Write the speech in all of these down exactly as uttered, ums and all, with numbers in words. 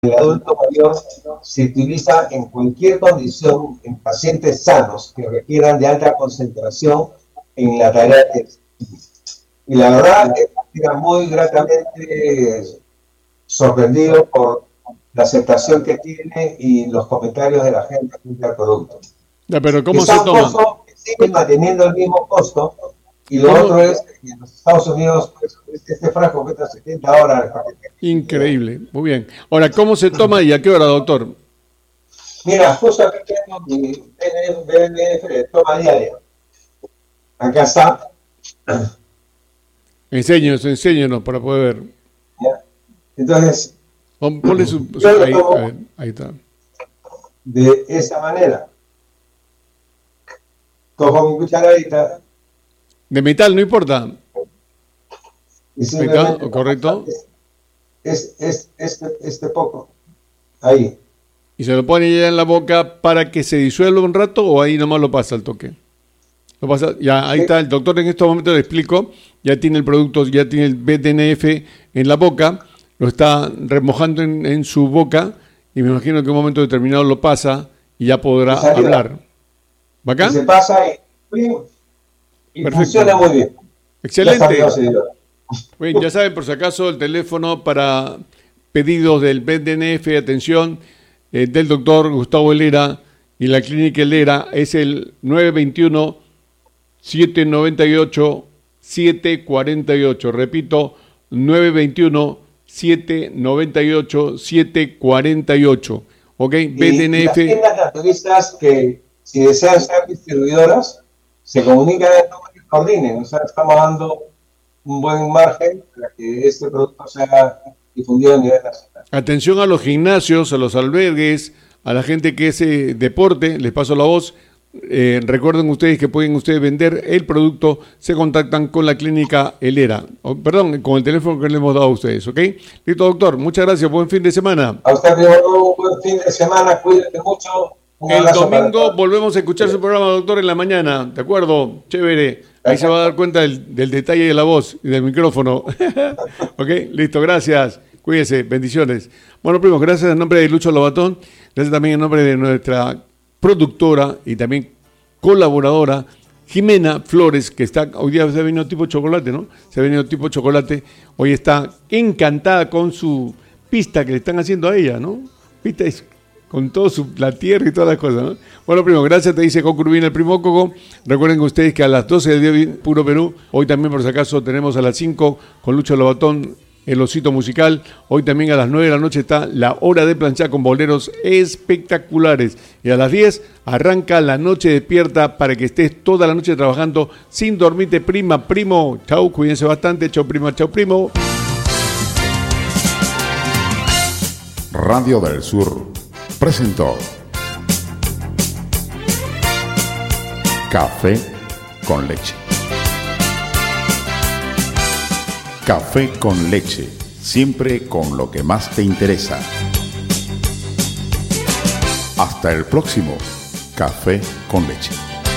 el adulto mayor se utiliza en cualquier condición en pacientes sanos que requieran de alta concentración en la tarea de y la verdad era muy gratamente sorprendido por la aceptación que tiene y los comentarios de la gente frente al producto. Ya, pero ¿cómo Quizá se toma? Costo que sigue manteniendo el mismo costo y lo ¿Cómo? otro es que en los Estados Unidos pues, este frasco cuesta setenta dólares. Increíble, muy bien. Ahora, ¿cómo se toma y a qué hora, doctor? Mira, justo aquí tengo mi B N F de toma diaria. Acá está. Enséñenos, enséñenos para poder ver. ¿Ya? Entonces, Pon- Ponle su, su- yo lo ahí, tomo a ver, ahí está. de esa manera. Cojo mi cucharadita De metal, no importa. y simplemente ¿Metal, correcto? es, es este, este poco. Ahí. Y se lo pone ya en la boca para que se disuelva un rato o ahí nomás lo pasa al toque. Lo pasa, ya ahí está, el doctor en estos momentos le explico, ya tiene el producto, ya tiene el B D N F en la boca, lo está remojando en, en su boca y me imagino que en un momento determinado lo pasa y ya podrá Y salió. hablar. Y ¿Bacán? se pasa y, y Perfecto. funciona muy bien. Excelente. Ya está, señor. Bien, ya saben, por si acaso, el teléfono para pedidos del B D N F, atención, eh, del doctor Gustavo Helera y la clínica Helera es el nueve dos uno, siete nueve ocho, siete cuatro ocho. Repito, nueve dos uno, siete nueve ocho, siete cuatro ocho. ¿Ok? Y, B D N y las F. tiendas naturistas que si desean ser distribuidoras se comunican y coordinen. O sea, estamos dando un buen margen para que este producto sea difundido a nivel nacional. Atención a los gimnasios, a los albergues, a la gente que hace deporte, les paso la voz. Eh, recuerden ustedes que pueden ustedes vender el producto, se contactan con la clínica Helera, oh, perdón, con el teléfono que le hemos dado a ustedes, ¿ok? Listo, doctor, muchas gracias, buen fin de semana. A usted, primero, un buen fin de semana, cuídate mucho. Un El abrazo para domingo todos. volvemos a escuchar su programa, doctor, en la mañana, ¿de acuerdo? Chévere, ahí se va a dar cuenta del, del detalle de la voz y del micrófono. ¿Ok? Listo, gracias. Cuídense, bendiciones. Bueno, primo, gracias en nombre de Lucho Lobatón, gracias también en nombre de nuestra productora y también colaboradora Jimena Flores, que está, hoy día se ha venido tipo chocolate, ¿no? Se ha venido tipo chocolate, hoy está encantada con su pista que le están haciendo a ella, ¿no? Pista es con todo su, la tierra y todas las cosas, ¿no? Bueno, primo, gracias, te dice Coco Urbina, el primo Coco. Recuerden que ustedes que a las doce del día Puro Perú, hoy también por si acaso tenemos a las cinco con Lucho Lobatón, el osito musical. Hoy también a las nueve de la noche está la hora de planchar con boleros espectaculares. Y a las diez arranca la noche despierta para que estés toda la noche trabajando sin dormirte, prima, primo. Chau, cuídense bastante. Chau, prima, chau, primo. Radio del Sur presentó Café con Leche. Café con Leche, siempre con lo que más te interesa. Hasta el próximo Café con Leche.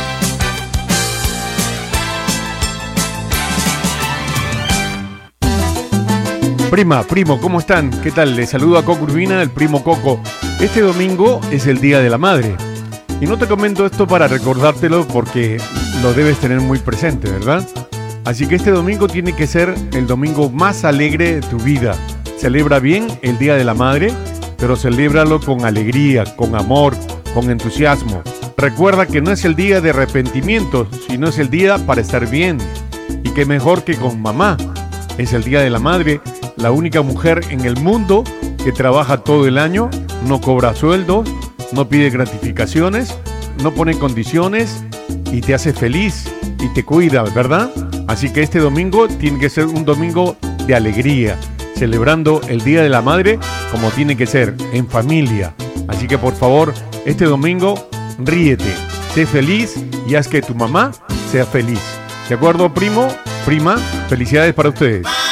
Prima, primo, ¿cómo están? ¿Qué tal? Les saludo a Coco Urbina, el primo Coco. Este domingo es el Día de la Madre. Y no te comento esto para recordártelo porque lo debes tener muy presente, ¿verdad? Así que este domingo tiene que ser el domingo más alegre de tu vida. Celebra bien el Día de la Madre, pero celébralo con alegría, con amor, con entusiasmo. Recuerda que no es el día de arrepentimiento, sino es el día para estar bien. Y qué mejor que con mamá. Es el Día de la Madre, la única mujer en el mundo que trabaja todo el año, no cobra sueldo, no pide gratificaciones, no pone condiciones y te hace feliz y te cuida, ¿verdad? Así que este domingo tiene que ser un domingo de alegría, celebrando el Día de la Madre como tiene que ser, en familia. Así que por favor, este domingo ríete, sé feliz y haz que tu mamá sea feliz. ¿De acuerdo, primo? Prima, felicidades para ustedes.